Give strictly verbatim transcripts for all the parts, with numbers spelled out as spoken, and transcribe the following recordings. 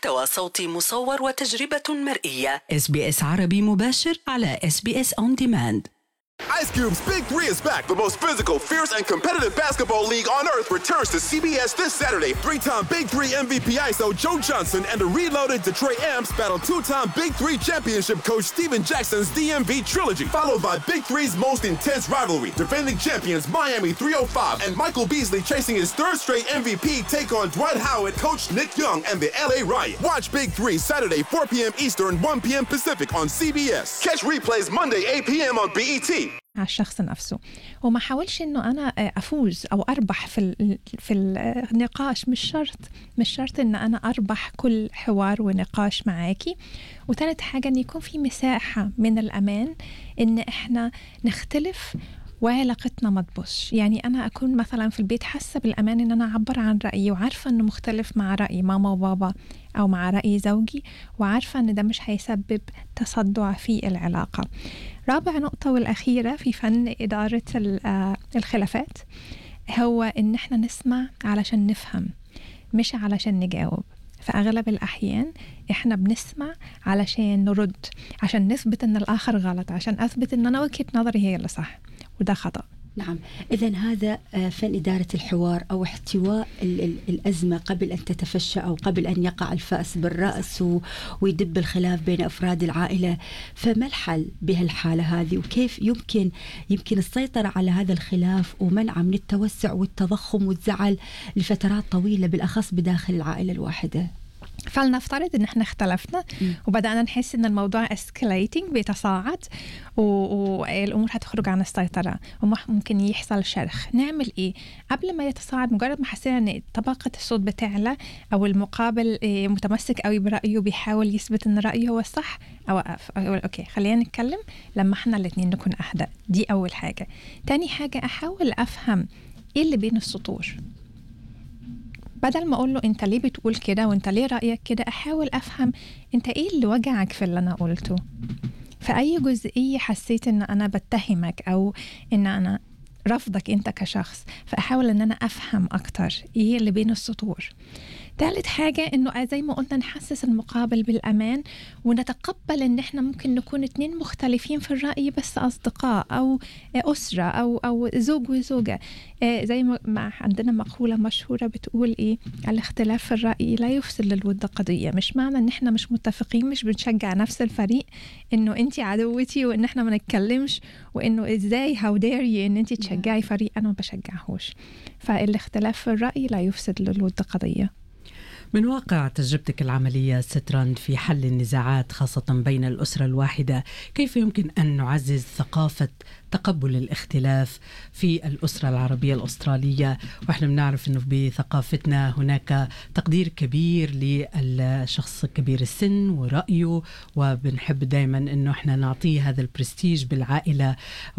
محتوى صوتي مصور وتجربة مرئية. إس بي إس عربي مباشر على إس بي إس On Demand. Ice Cube's Big Three is back. The most physical, fierce, and competitive basketball league on earth returns to C B S this Saturday. Three-time Big Three M V P I S O Joe Johnson and the reloaded Detroit Amps battle two-time Big Three championship coach Steven Jackson's D M V trilogy, followed by Big Three's most intense rivalry. Defending champions Miami three oh five and Michael Beasley chasing his third straight M V P take on Dwight Howard, coach Nick Young, and the L A Riot. Watch Big Three Saturday four p.m. Eastern, one p.m. Pacific on C B S. Catch replays Monday eight p.m. on B E T. على الشخص نفسه، وما حاولش انه انا افوز او اربح في في النقاش. مش شرط مش شرط ان انا اربح كل حوار ونقاش معاكي. وثالث حاجه ان يكون في مساحه من الامان ان احنا نختلف وعلاقتنا ما تبوظش. يعني أنا أكون مثلا في البيت حاسة بالأمان إن أنا أعبر عن رأيي، وعارفة إنه مختلف مع رأي ماما وبابا أو مع رأي زوجي، وعارفة إن ده مش هيسبب تصدع في العلاقة. رابع نقطة والأخيرة في فن إدارة الخلافات هو إن إحنا نسمع علشان نفهم، مش علشان نجاوب. فأغلب الأحيان إحنا بنسمع علشان نرد، عشان نثبت إن الآخر غلط، عشان أثبت إن أنا وجهة نظري هي اللي صح، وده خطأ. نعم، إذن هذا فن إدارة الحوار أو احتواء الأزمة قبل أن تتفشى أو قبل أن يقع الفأس بالرأس ويدب الخلاف بين أفراد العائلة. فما الحل بهالحالة هذه، وكيف يمكن يمكن السيطرة على هذا الخلاف ومنعه من التوسع والتضخم والزعل لفترات طويلة بالأخص بداخل العائلة الواحدة؟ فلنفترض ان احنا اختلفنا م. وبدأنا نحس ان الموضوع escalating بيتصاعد والامور هتخرج عن السيطرة وممكن يحصل شرخ. نعمل ايه قبل ما يتصاعد؟ مجرد ما حسينا ان طبقة الصوت بتعلى او المقابل متمسك قوي برأيه بيحاول يثبت ان رأيه هو الصح، اوقف اقول اوكي خلينا نتكلم لما احنا الاتنين نكون اهدى. دي اول حاجة. تاني حاجة احاول افهم ايه اللي بين السطور. بدل ما أقول له أنت ليه بتقول كده وأنت ليه رأيك كده، أحاول أفهم أنت إيه اللي وجعك في اللي أنا قلته. في أي جزئية حسيت أن أنا بتهمك أو أن أنا رفضك أنت كشخص، فأحاول أن أنا أفهم أكتر إيه اللي بين السطور. ثالث حاجة إنه زي ما قلنا نحسس المقابل بالأمان، ونتقبل إن إحنا ممكن نكون اتنين مختلفين في الرأي بس أصدقاء أو أسرة أو أو زوج وزوجة. زي ما عندنا مقولة مشهورة بتقول إيه، الاختلاف في الرأي لا يفسد للود قضية. مش معنى إن إحنا مش متفقين مش بنشجع نفس الفريق إنه أنتي عدوتي وإن إحنا ما نتكلمش، وإنه إزاي how dare you إن أنتي تشجعي فريق أنا ما بشجعهوش. فالاختلاف في الرأي لا يفسد للود قضية. من واقع تجربتك العملية ستراند في حل النزاعات خاصة بين الأسرة الواحدة، كيف يمكن أن نعزز ثقافة تقبل الاختلاف في الأسرة العربية الأسترالية؟ وإحنا بنعرف أنه بثقافتنا هناك تقدير كبير للشخص كبير السن ورأيه، وبنحب دايما أنه إحنا نعطيه هذا البرستيج بالعائلة.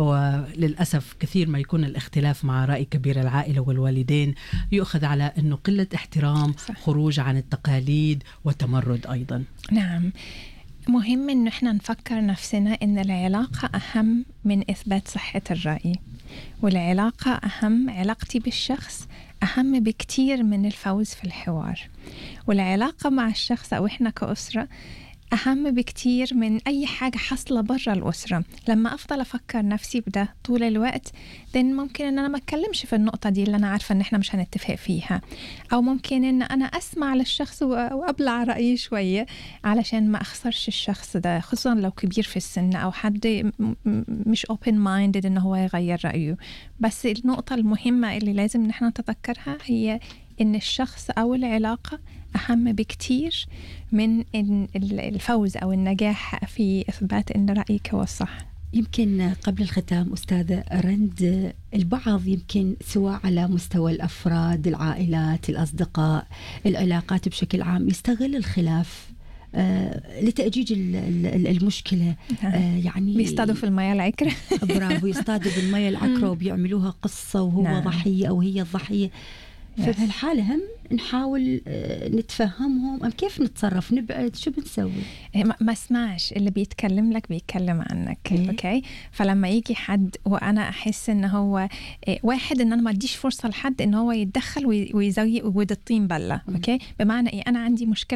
وللأسف كثير ما يكون الاختلاف مع رأي كبير العائلة والوالدين يؤخذ على أنه قلة احترام، صح. خروج عن التقاليد وتمرد أيضا. نعم، مهم إنه إحنا نفكر نفسنا إن العلاقة أهم من إثبات صحة الرأي، والعلاقة أهم، علاقتي بالشخص أهم بكتير من الفوز في الحوار، والعلاقة مع الشخص أو إحنا كأسرة أهم بكتير من أي حاجة حصلة برا الأسرة. لما أفضل أفكر نفسي بده طول الوقت then ممكن أن أنا ما أتكلمش في النقطة دي اللي أنا عارفة أن إحنا مش هنتفق فيها، أو ممكن أن أنا أسمع للشخص وأبلع رأيي شوية علشان ما أخسرش الشخص ده، خصوصا لو كبير في السن أو حد مش open minded أنه هو يغير رأيه. بس النقطة المهمة اللي لازم نحن نتذكرها هي إن الشخص أو العلاقة أهم بكتير من الفوز أو النجاح في إثبات أن رأيك هو الصح. يمكن قبل الختام أستاذة رند، البعض يمكن سواء على مستوى الأفراد، العائلات، الأصدقاء، العلاقات بشكل عام يستغل الخلاف آه لتأجيج المشكلة. آه يعني بيصطادوا في المياه العكرة. برافو، يصطادوا بالمياه العكرة وبيعملوها قصة وهو نعم. ضحية أو هي الضحية. ففي الحالة هم نحاول نتفهمهم، أم كيف نتصرف، نبعد، شو بنسوي؟ ما اسمعش اللي بيتكلم لك بيتكلم عنك. إيه؟ أوكي، فلما يجي حد وأنا أحس إن هو واحد إن أنا ما أديش فرصة لحد إن هو يتدخل ويزوي ويد الطين بلة. أوكي، بمعنى إيه، أنا عندي مشكلة